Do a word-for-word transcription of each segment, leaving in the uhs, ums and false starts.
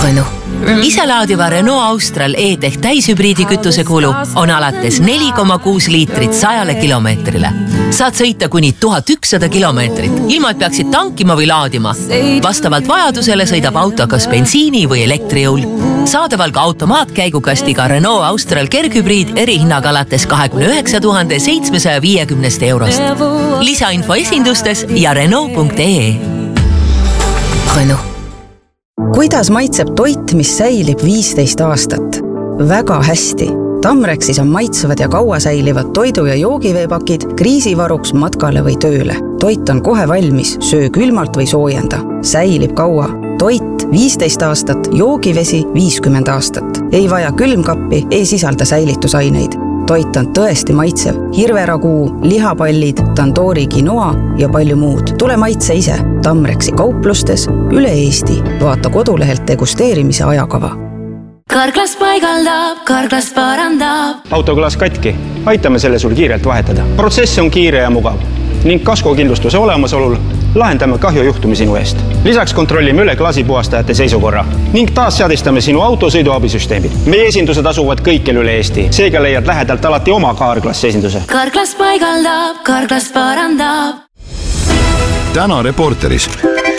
Renault. Iselaadiva Renault Austral E-Tech täishübriidi kütuse kulu on alates neli koma kuus liitrit sajale kilomeetrile. Saad sõita kuni tuhat ükssada kilomeetrit, ilma et peaksid tankima või laadima. Vastavalt vajadusele sõidab auto kas bensiini või elektrijõul. Saadaval ka automaatkäigukastiga Renault Austral kerghübriid erihinnaga alates kahekümne üheksa tuhande seitsmesaja viiekümnest eurost. Lisainfo esindustes ja Renault punkt ee. Renault. Kuidas maitseb toit, mis säilib viisteist aastat? Väga hästi. Tamrexis on maitsevad ja kaua säilivad toidu- ja joogiveepakid kriisivaruks matkale või tööle. Toit on kohe valmis, söö külmalt või soojenda. Säilib kaua. Toit viisteist aastat, joogivesi viiskümmend aastat. Ei vaja külmkappi, ei sisalda säilitusaineid. Toit on tõesti maitsev. Hirveraguu, lihapallid, tandoori quinoa ja palju muud. Tule maitse ise. Tamrexi kauplustes üle Eesti. Vaata kodulehelt degusteerimise ajakava. Karklas paigaldab, karklas parandab. Autoklaas katki. Aitame selle sul kiirelt vahetada. Protsess on kiire ja mugav. Ning kaskokindlustuse olemasolul lahendame kahjujuhtumi sinu eest. Lisaks kontrollime üle klaasipuhastajate seisukorra ning taas seadistame sinu auto sõiduabisüsteemid. Meie esindused asuvad kõikjal üle Eesti. Seega leiad lähedalt alati oma Karklas esinduse. Karklas paigaldab, karklas parandab. Täna Reporteris.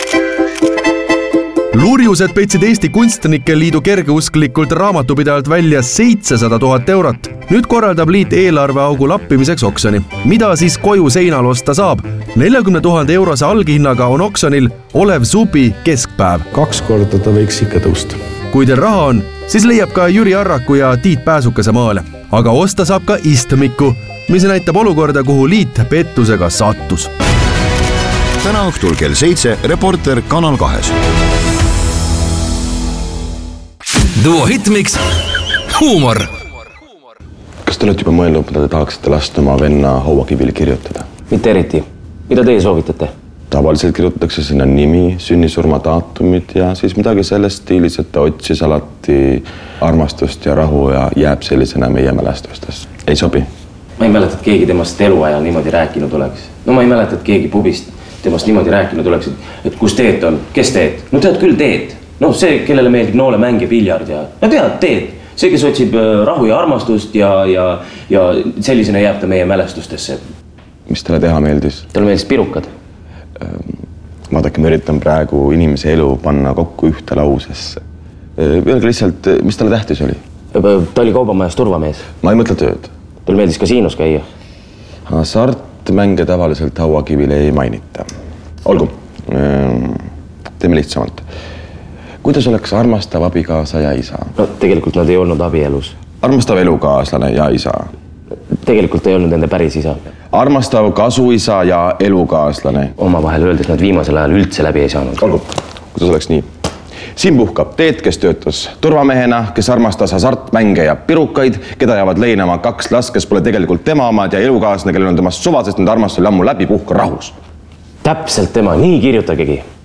Lurjused petsid Eesti Kunstnike Liidu kergeusklikult raamatupidajalt välja seitsesada tuhat eurot. Nüüd korraldab liit eelarveaugu lappimiseks oksjoni. Mida siis koju seinal osta saab? neljakümne tuhande eurose alghinnaga on oksjonil Olev Supi keskpäev. Kaks korda ta võiks ikka tõusta. Kui teil raha on, siis leiab ka Jüri Arraku ja Tiit Pääsukese maale. Aga osta saab ka istmiku, mis näitab olukorda, kuhu liit pettusega sattus. Täna õhtul kell seitse Reporter Kanal kahes. Duo Hitmix, huumor. Kas te olete juba mõelnud, mida te tahaksite lasta oma venna hauakivil kirjutada? Mitte eriti. Mida teie soovitate? Tavaliselt kirjutatakse sinna nimi, sünnisurma daatumid ja siis midagi sellest stiilis, et ta otsis alati armastust ja rahu ja jääb sellisena meie mälestustes. Ei sobi? Ma ei mäleta, et keegi temast eluajal niimoodi rääkinud oleks. No ma ei mäleta, et keegi pubist temast niimoodi rääkinud oleks, et kus teed on, kes teed? No tead küll teed. No see, kellele meeldib noole mäng ja piljard ja... No tead, teed. See, kes otsib rahu ja armastust ja, ja, ja sellisena jääb ta meie mälestustesse. Mis teile teha meeldis? Teile meeldis pirukad? Vaadake, ma üritan praegu inimese elu panna kokku ühte lausesse. Öelge lihtsalt, mis talle tähtis oli? Ta oli kaubamajas turvamees. Ma ei mõtle tööd. Teile meeldis kasiinos käia? Hasartmänge tavaliselt hauakivile ei mainita. Olgu, teeme lihtsamalt. Kuidas oleks armastav abikaasa ja isa? No tegelikult nad ei olnud abielus. Armastav elukaaslane ja isa? Tegelikult ei olnud nende päris isa. Armastav kasuisa ja elukaaslane? Omavahel öeldes nad viimasel ajal üldse läbi ei saanud. Olgu, kuidas oleks nii? Siin puhkab Teet, kes töötas turvamehena, kes armastas hasartmänge ja pirukaid, keda jäävad leinama kaks last, kes pole tegelikult tema omad ja elukaaslane, kellel on temast suva, sest nende armastus oli ammu läbi, puhka rahus. Täpselt tema, nii kirjutagegi.